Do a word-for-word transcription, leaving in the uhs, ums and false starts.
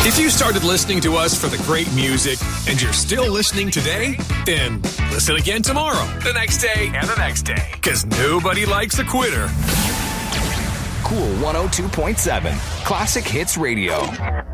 If you started listening to us for the great music and you're still listening today, then listen again tomorrow, the next day, and the next day. Because nobody likes a quitter. Cool one oh two point seven. Classic Hits Radio.